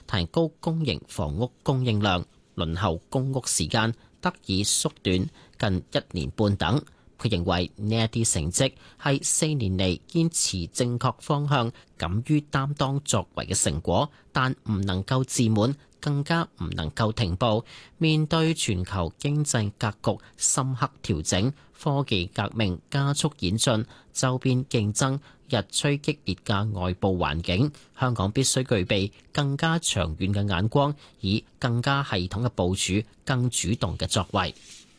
提高公營房屋供應量，輪候公屋時間得以縮短近1年半等。佢認為呢一啲成績係4年嚟堅持正確方向、敢於擔當作為嘅成果，但唔能夠自滿，更加唔能夠停步。面對全球經濟格局深刻調整、科技革命加速演進、周邊競爭日趨激烈嘅外部環境，香港必須具備更加長遠嘅眼光，以更加系統嘅部署、更主動嘅作為。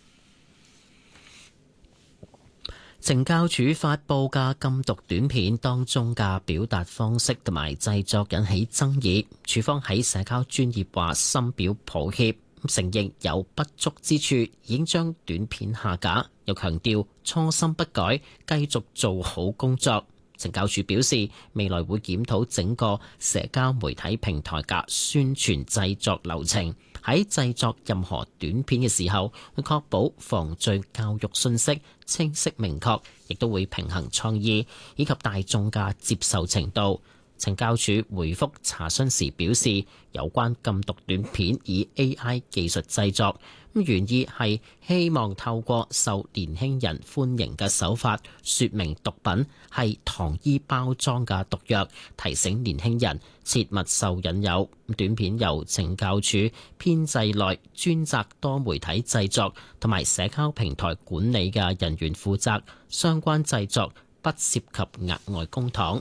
懲教署發布嘅禁毒短片當中嘅表達方式同埋製作引起爭議，署方喺社交專頁話深表抱歉，承認有不足之處，已經將短片下架，又強調初心不改，繼續做好工作。懲教署表示，未來會檢討整個社交媒體平台嘅宣傳製作流程，喺製作任何短片嘅時候，會確保防罪教育信息清晰明確，亦都會平衡創意以及大眾嘅接受程度。懲教署回覆查詢時表示，有關禁毒短片以 AI 技術製作，原意係希望透過受年輕人歡迎嘅手法，說明毒品係糖衣包裝嘅毒藥，提醒年輕人切勿受引誘。短片由懲教署編製內專責多媒體製作同埋社交平台管理嘅人員負責，相關製作不涉及額外公帑。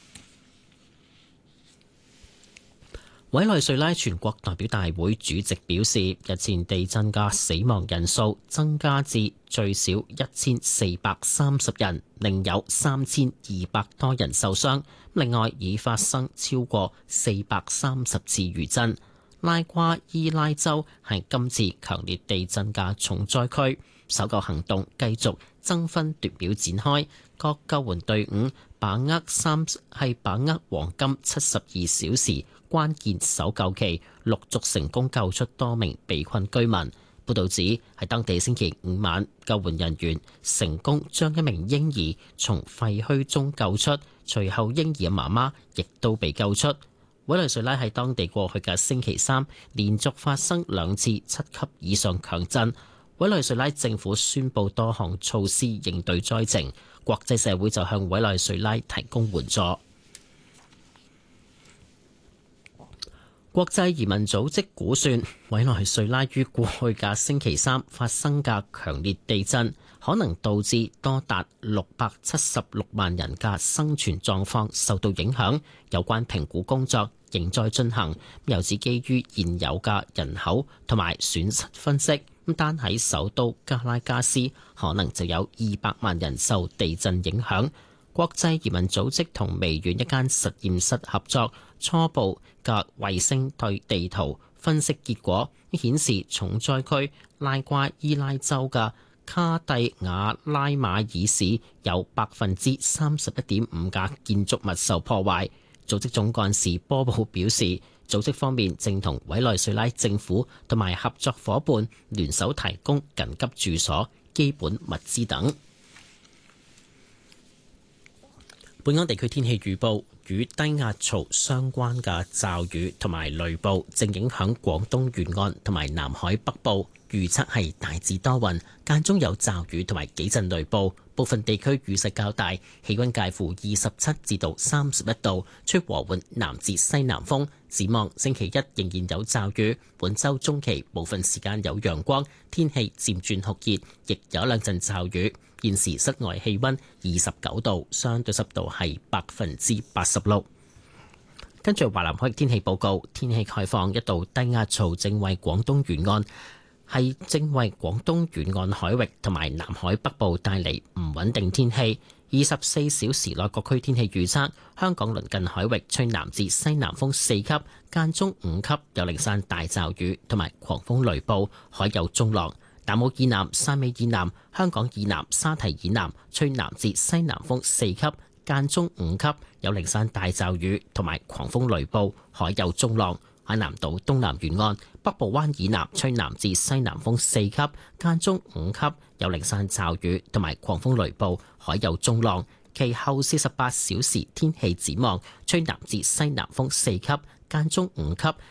委內瑞拉全國代表大會主席表示，日前地震嘅死亡人數增加至最少1430人，另有3200多人受傷。另外，已發生超過430次餘震。拉瓜伊拉州係今次強烈地震嘅重災區，搜救行動繼續爭分奪秒展開，各救援隊伍把握黃金72小時關鍵搜救期，陸續成功救出多名被困居民。報導指喺當地星期五晚，救援人員成功將一名嬰兒從廢墟中救出，隨後嬰兒嘅媽媽亦都被救出。委內瑞拉喺當地過去嘅星期三連續發生2次7級以上強震。委內瑞拉政府宣布多項措施應對災情，國際社會就向委內瑞拉提供援助。國際移民組織估算，委內瑞拉於過去嘅星期三發生嘅強烈地震，可能導致多達676萬人嘅生存狀況受到影響。有關評估工作仍在進行，又指基於現有嘅人口同埋損失分析，單喺首都加拉加斯可能就有200萬人受地震影響。國際移民組織同微軟一間實驗室合作，初步嘅衛星對地圖分析結果顯示，重災區拉瓜伊拉州嘅卡蒂亞拉馬爾市有31.5%嘅建築物受破壞。組織總幹事波布表示，組織方面正同委內瑞拉政府同埋合作夥伴聯手提供緊急住所、基本物資等。本港地區天氣預報，與低壓槽相關嘅驟雨同埋雷暴正影響廣東沿岸同埋南海北部，預測係大致多雲，間中有驟雨同埋幾陣雷暴，部分地區雨勢較大，氣溫介乎27至到31度，吹和緩南至西南風。展望星期一仍然有驟雨，本週中期部分時間有陽光，天氣漸轉酷熱，亦有2陣驟雨。現時室外氣溫29度，相對濕度係86%。跟住華南海域天氣報告，天氣概況，一道低壓槽正為廣東沿岸海域同埋南海北部帶嚟唔穩定天氣。24小時內各區天氣預測：香港鄰近海域吹南至西南風4級，間中5級，有零散大驟雨同埋狂風雷暴，海有中浪。南澳以南、汕尾以南、香港以南、沙堤以南吹南至西南風4級，間中5級，有零散大驟雨同埋狂風雷暴，海有中浪。海南島東南沿岸、北部灣以南吹南至西南風4級，間中5級，有零散驟雨同埋狂風雷暴，海有中浪。其後48小時天氣展望，吹南至西南風4級，間中5級，